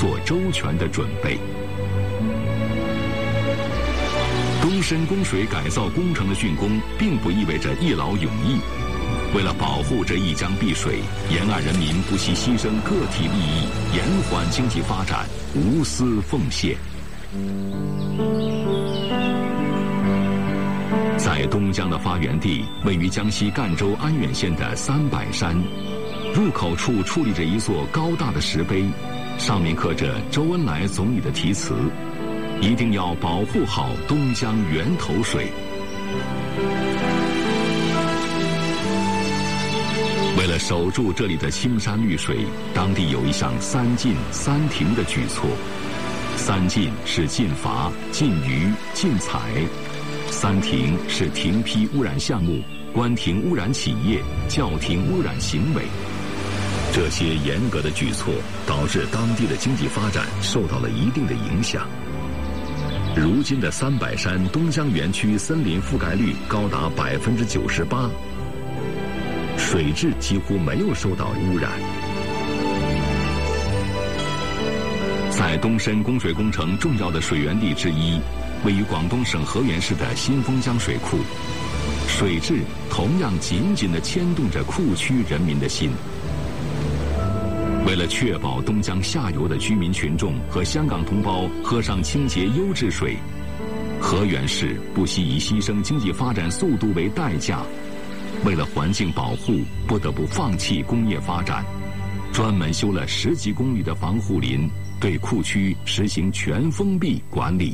做周全的准备。东深供水改造工程的竣工，并不意味着一劳永逸。为了保护这一江碧水，沿岸人民不惜牺牲个体利益，延缓经济发展，无私奉献。在东江的发源地，位于江西赣州安远县的300山，入口处矗立着一座高大的石碑，上面刻着周恩来总理的题词：一定要保护好东江源头水。为了守住这里的青山绿水，当地有一项3禁3停的举措。3禁是禁伐、禁渔、禁采；3停是停批污染项目、关停污染企业、叫停污染行为。这些严格的举措导致当地的经济发展受到了一定的影响。如今的300山东江园区森林覆盖率高达98%，水质几乎没有受到污染。在东深供水工程重要的水源地之一，位于广东省河源市的新丰江水库，水质同样紧紧地牵动着库区人民的心。为了确保东江下游的居民群众和香港同胞喝上清洁优质水，河源市不惜以牺牲经济发展速度为代价，为了环境保护，不得不放弃工业发展，专门修了10几公里的防护林，对库区实行全封闭管理。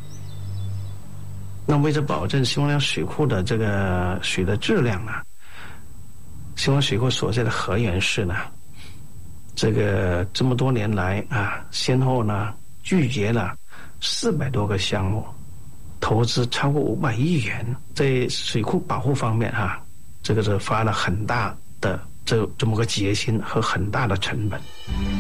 那为了保证新丰江水库的这个水的质量呢，新丰水库所在的河源市呢，这么多年来啊，先后呢拒绝了400多个项目，投资超过500亿元，在水库保护方面啊，这个是花了很大的这么个决心和很大的成本。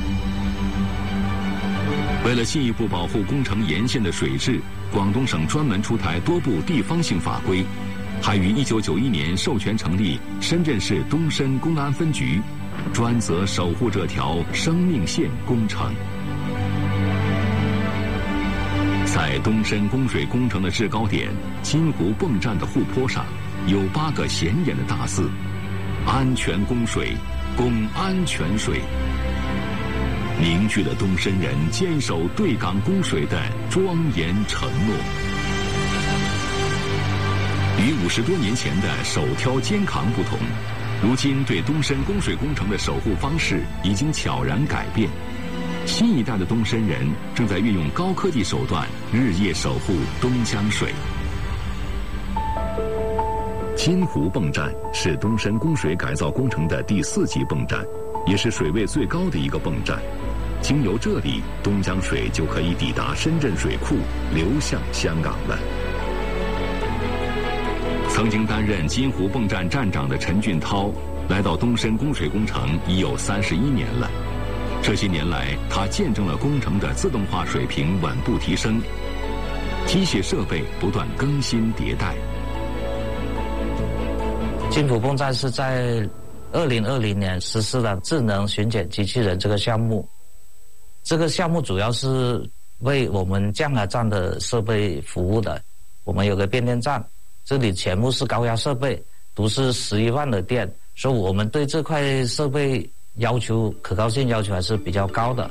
为了进一步保护工程沿线的水质，广东省专门出台多部地方性法规，还于1991年授权成立深圳市东深公安分局，专责守护这条生命线工程。在东深供水工程的制高点金湖泵站的护坡上，有8个显眼的大字：安全供水，供安全水。凝聚了东深人坚守对港供水的庄严承诺。与50多年前的手挑肩扛不同，如今对东深供水工程的守护方式已经悄然改变。新一代的东深人正在运用高科技手段，日夜守护东江水。金湖泵站是东深供水改造工程的第4级泵站，也是水位最高的一个泵站。经由这里，东江水就可以抵达深圳水库，流向香港了。曾经担任金湖泵站站长的陈俊涛，来到东深供水工程已有31年了。这些年来，他见证了工程的自动化水平稳步提升，机械设备不断更新迭代。 金湖泵站是在2020年实施了智能巡检机器人这个项目。这个项目主要是为我们降压站的设备服务的。我们有个变电站，这里全部是高压设备，都是11万的电，所以我们对这块设备要求可靠性要求还是比较高的。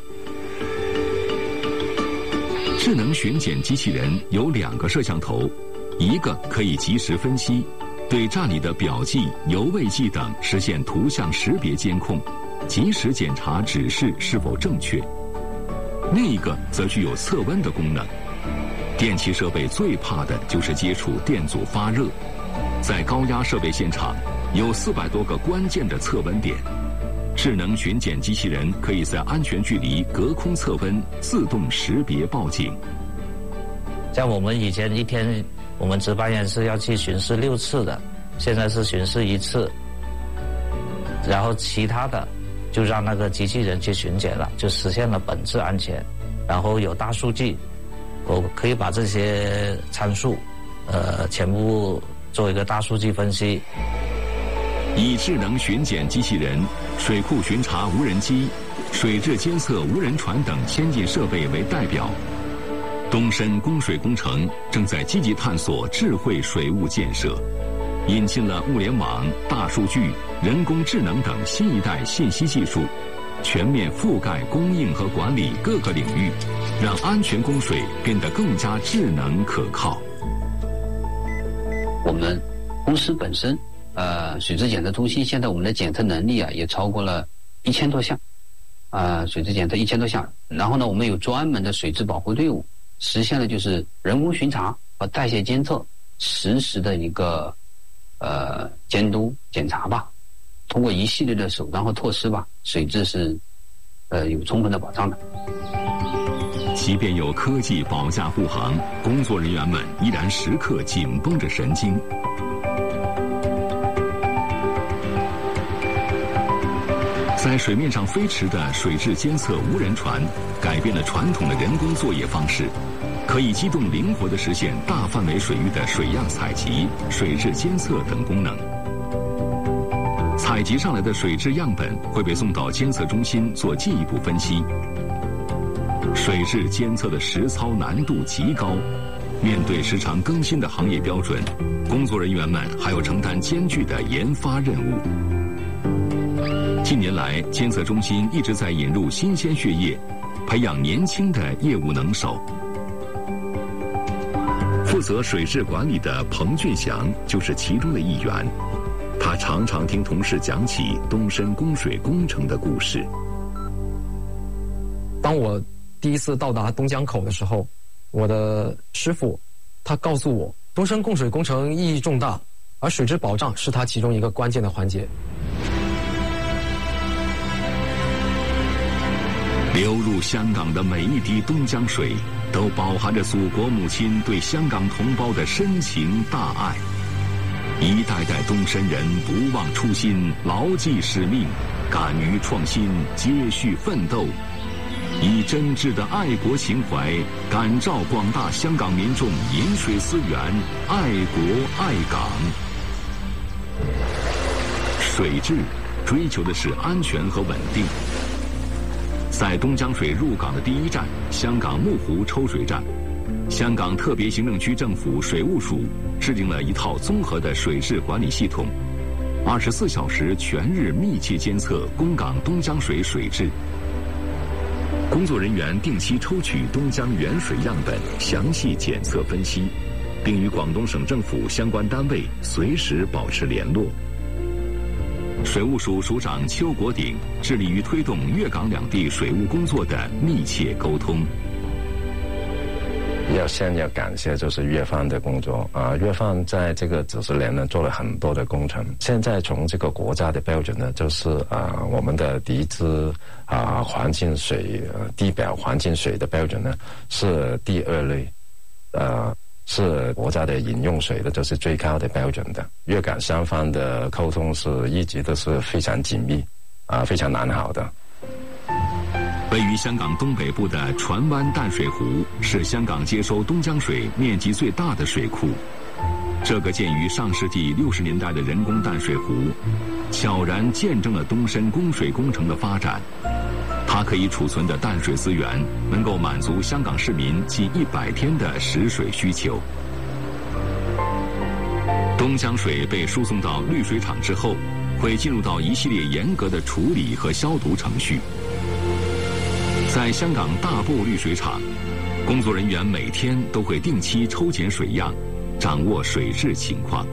智能巡检机器人有2个摄像头，一个可以及时分析，对站里的表计、油位计等实现图像识别监控，及时检查指示是否正确。另一个则具有测温的功能。电气设备最怕的就是接触电阻发热，在高压设备现场有400多个关键的测温点，智能巡检机器人可以在安全距离隔空测温，自动识别报警。 像我们以前一天我们值班员是要去巡视6次的，现在是巡视1次，然后其他的就让那个机器人去巡检了，就实现了本质安全。然后有大数据，我可以把这些参数全部做一个大数据分析。 以智能巡检机器人、水库巡查无人机、水质监测无人船等先进设备为代表，东深供水工程正在积极探索智慧水务建设，引进了物联网、大数据、人工智能等新一代信息技术，全面覆盖供应和管理各个领域，让安全供水变得更加智能可靠。 我们公司本身，水质检测中心现在我们的检测能力也超过了1000多项，水质检测1000多项。然后呢，我们有专门的水质保护队伍，实现了就是人工巡查和代谢监测实时的一个监督检查吧。通过一系列的手段和措施吧，水质是有充分的保障的。 即便有科技保驾护航，工作人员们依然时刻紧绷着神经。在水面上飞驰的水质监测无人船，改变了传统的人工作业方式，可以机动灵活地实现大范围水域的水样采集、水质监测等功能。采集上来的水质样本会被送到监测中心做进一步分析。水质监测的实操难度极高，面对时常更新的行业标准，工作人员们还要承担艰巨的研发任务。近年来，监测中心一直在引入新鲜血液，培养年轻的业务能手。负责水质管理的彭俊祥就是其中的一员。他常常听同事讲起东深供水工程的故事。 当我第一次到达东江口的时候，我的师傅他告诉我，东深供水工程意义重大，而水质保障是它其中一个关键的环节。 流入香港的每一滴东江水，都饱含着祖国母亲对香港同胞的深情大爱。一代代东深人不忘初心，牢记使命，敢于创新，接续奋斗，以真挚的爱国情怀感召广大香港民众饮水思源，爱国爱港。水质追求的是安全和稳定。在东江水入港的第一站香港木湖抽水站，香港特别行政区政府水务署制定了一套综合的水质管理系统，24小时全日密切监测供港东江水水质。工作人员定期抽取东江原水样本，详细检测分析，并与广东省政府相关单位随时保持联络。水务署署长邱国鼎致力于推动粤港两地水务工作的密切沟通。 先要感谢就是粤方的工作粤方在这个几十年呢做了很多的工程，现在从这个国家的标准呢，就是我们的敌资环境水地表环境水的标准呢是第2类，是国家的饮用水的，就是最高的标准的。粤港双方的沟通是一直都是非常紧密非常良好的。 位于香港东北部的船湾淡水湖是香港接收东江水面积最大的水库。这个建于上世纪60年代的人工淡水湖，悄然见证了东深供水工程的发展。它可以储存的淡水资源，能够满足香港市民近100天的食水需求。东江水被输送到滤水厂之后，会进入到一系列严格的处理和消毒程序。在香港大埔滤水厂，工作人员每天都会定期抽检水样，掌握水质情况。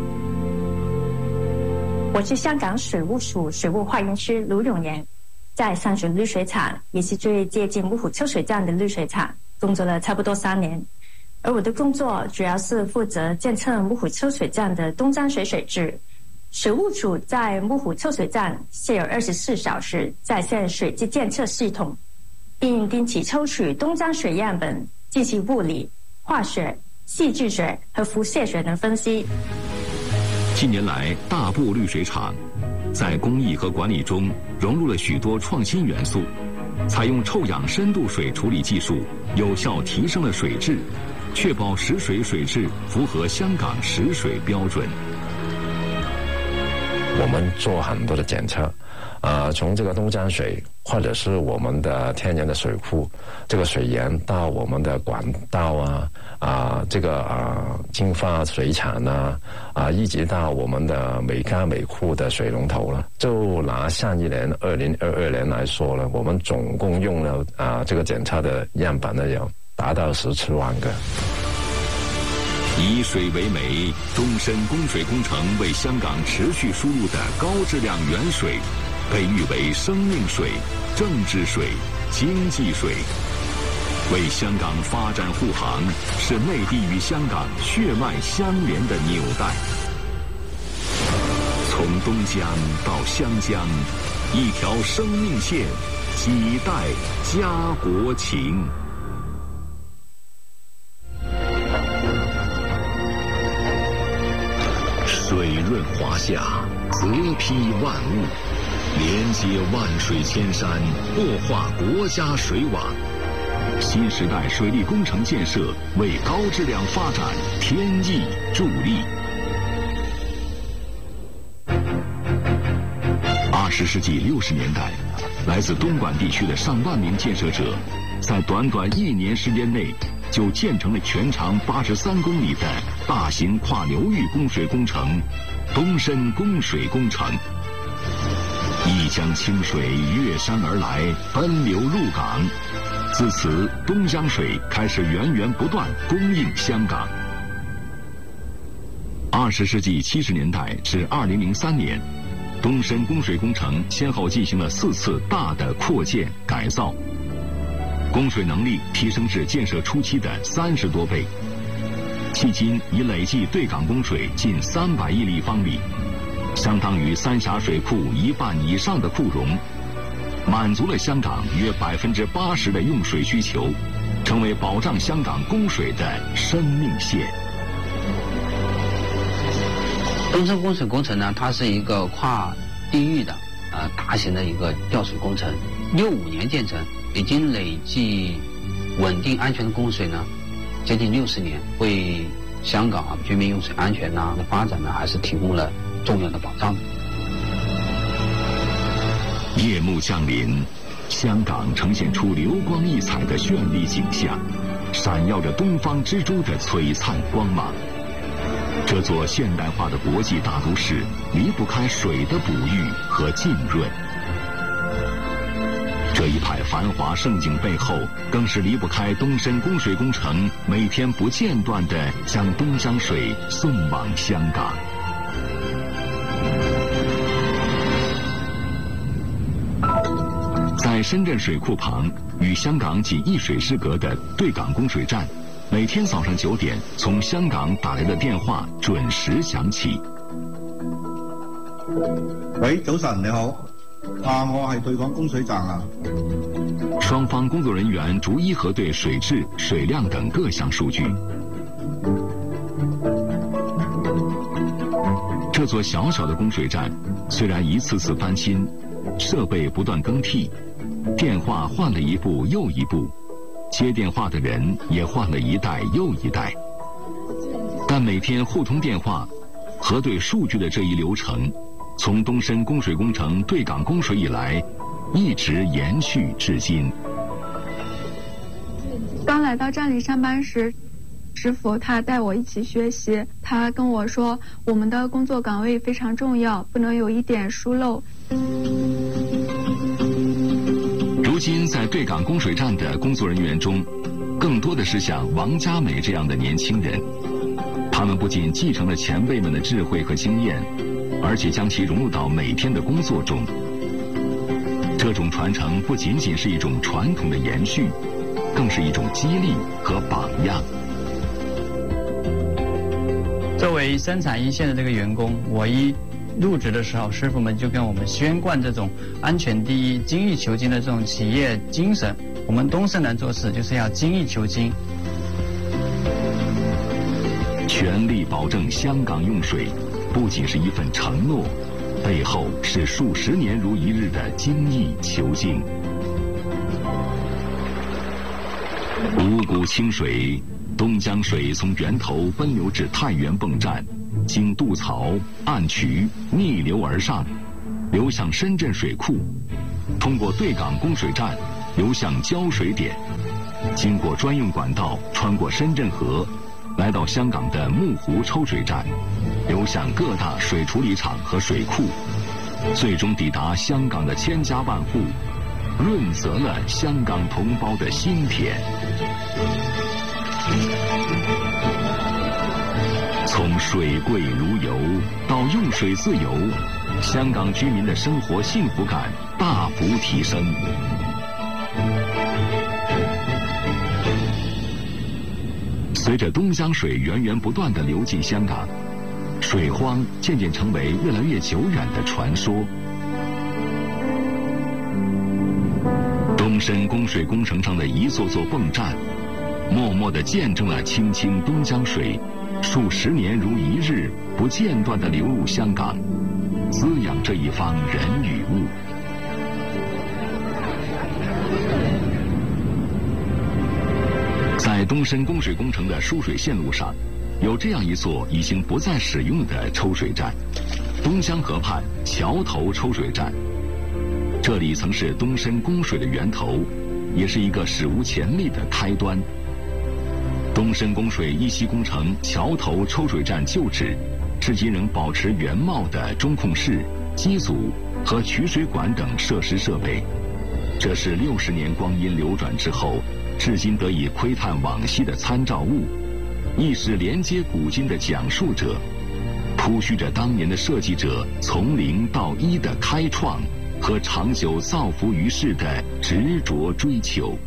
我是香港水务署水务化验师卢永年，在上水滤水厂，也是最接近木湖抽水站的滤水厂工作了差不多3年。而我的工作主要是负责监测木湖抽水站的东江水水质。水务署在木湖抽水站设有24小时在线水质监测系统，并定期抽取东江水样本进行物理、化学、细菌水和辐射水的分析。 近年来，大埔滤水厂在工艺和管理中融入了许多创新元素，采用臭氧深度水处理技术，有效提升了水质，确保食水水质符合香港食水标准。 我们做很多的检测，从这个东江水或者是我们的天然的水库，这个水源到我们的管道净化水厂一直到我们的每家每户的水龙头了。就拿上一年2022年来说了，我们总共用了这个检测的样本呢，有达到17万个。 以水为媒，东深供水工程为香港持续输入的高质量原水，被誉为生命水、政治水、经济水，为香港发展护航，是内地与香港血脉相连的纽带。从东江到湘江，一条生命线，几代家国情。水润华夏，泽披万物，连接万水千山，擘画国家水网。新时代水利工程建设为高质量发展添益助力。20世纪60年代，来自东莞地区的上万名建设者，在短短1年时间内，就建成了全长83公里的大型跨流域供水工程——东深供水工程。一江清水越山而来，奔流入港。自此，东江水开始源源不断供应香港。20世纪70年代至2003年，东深供水工程先后进行了4次大的扩建改造，供水能力提升至建设初期的30多倍。迄今已累计对港供水近300亿立方米，相当于三峡水库1半以上的库容，满足了香港约80%的用水需求，成为保障香港供水的生命线。 东深供水工程呢，它是一个跨地域的大型的一个调水工程，65年建成，已经累计稳定安全的供水呢接近60年，为香港居民用水安全的发展呢还是提供了重要的保障。 夜幕降临，香港呈现出流光溢彩的绚丽景象，闪耀着东方之珠的璀璨光芒。这座现代化的国际大都市离不开水的哺育和浸润。这一派繁华盛景背后，更是离不开东深供水工程每天不间断地将东江水送往香港。在深圳水库旁，与香港仅1水之隔的对港供水站，每天早上9点，从香港打来的电话准时响起。 喂，早晨，你好。我係對港供水站啊。 双方工作人員逐一核對水質、水量等各項數據。這座小小的供水站，雖然一次次翻新，設備不斷更替，電話換了一部又一部，接電話的人也換了一代又一代。但每天互通電話、核對數據的這一流程，從東深供水工程對港供水以來，一直延續至今。 剛來到站裡上班時，師傅他帶我一起學習，他跟我說我們的工作崗位非常重要，不能有一點疏漏。 如今在對港供水站的工作人員中，更多的是像王佳美這樣的年輕人，他們不僅繼承了前輩們的智慧和經驗，而且將其融入到每天的工作中。這種傳承不僅僅是一種傳統的延續，更是一種激勵和榜樣。 作為生產一線的這個員工，我一入職的時候，師傅們就跟我們宣貫這種安全第一、精益求精的這種企業精神。我們東深人做事就是要精益求精， 全力保證香港用水，不僅是一份承諾，背後是數十年如一日的精益求精。五股清水，東江水從源頭奔流至太原泵站， 经渡槽、暗渠逆流而上，流向深圳水库，通过对港供水站流向交水点，经过专用管道穿过深圳河，来到香港的木湖抽水站，流向各大水处理厂和水库，最终抵达香港的千家万户，润泽了香港同胞的心田。从水贵如油到用水自由，香港居民的生活幸福感大幅提升。随着东江水源源不断地流进香港，水荒渐渐成为越来越久远的传说。东深供水工程上的一座座泵站，默默地见证了清清东江水数十年如一日不间断地流入香港，滋养这一方人与物。在东深供水工程的输水线路上，有这样一座已经不再使用的抽水站——东江河畔桥头抽水站。这里曾是东深供水的源头，也是一个史无前例的开端。东深供水一期工程桥头抽水站旧址，至今仍保持原貌的中控室、机组和取水管等设施设备。这是60年光阴流转之后，至今得以窥探往昔的参照物，亦是连接古今的讲述者，铺叙着当年的设计者从0到1的开创和长久造福于世的执着追求。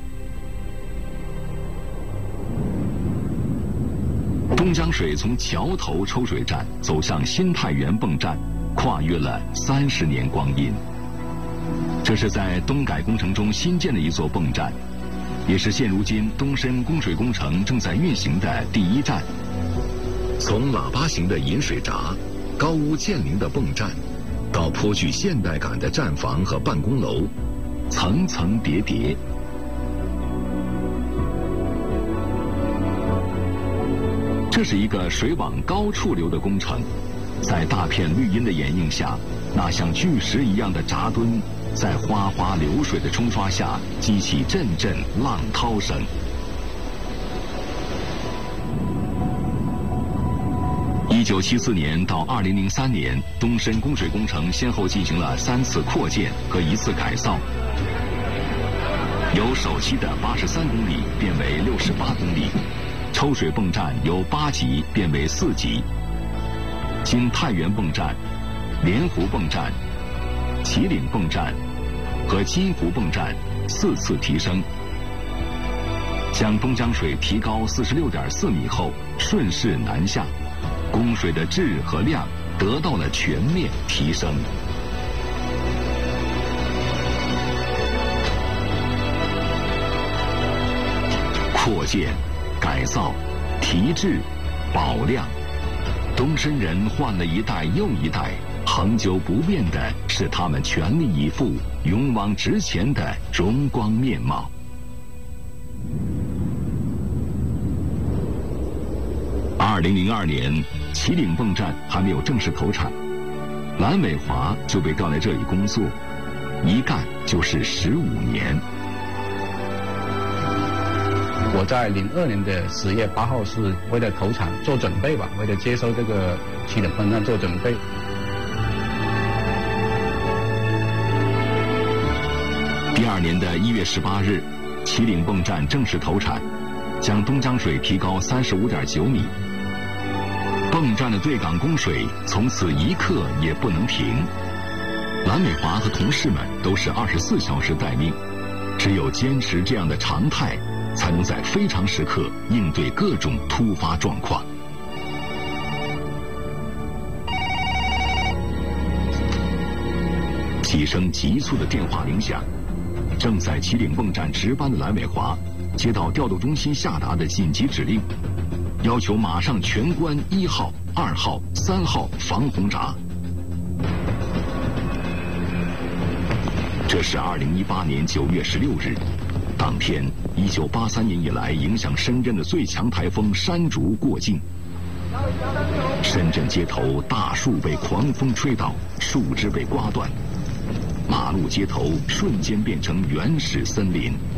东江水从桥头抽水站走向新太原泵站，跨越了30年光阴。这是在东改工程中新建的一座泵站，也是现如今东深供水工程正在运行的第一站。从喇叭形的引水闸、高屋建瓴的泵站，到颇具现代感的站房和办公楼，层层叠叠。这是一个水往高处流的工程，在大片绿荫的掩映下，那像巨石一样的闸墩，在哗哗流水的冲刷下，激起阵阵浪涛声。1974年到2003年，东深供水工程先后进行了3次扩建和1次改造，由首期的83公里变为68公里，抽水泵站由8级变为4级，经太原泵站、莲湖泵站、麒麟泵站和金湖泵站4次提升，将东江水提高46.4米后顺势南下，供水的质和量得到了全面提升。扩建、改造、提质、保量，东深人换了一代又一代，恒久不变的是他们全力以赴、勇往直前的荣光面貌。2002年，麒麟泵站还没有正式投产，蓝伟华就被调来这里工作，一干就是15年。 我在02年的10月8号是为了投产做准备吧，为了接收这个麒麟泵站做准备。 第2年的1月18日，麒麟泵站正式投产，将东江水提高35.9米。泵站的对港供水从此一刻也不能停。蓝美华和同事们都是24小时待命，只有坚持这样的常态，才能在非常时刻应对各种突发状况。几声急促的电话铃响，正在麒麟泵站值班的蓝美华接到调度中心下达的紧急指令，要求马上全关1号、2号、3号防洪闸。这是2018年9月16日，当天1983年以来影响深圳的最强台风山竹过境， 深圳街头，大树被狂风吹倒，树枝被刮断，马路街头瞬间变成原始森林。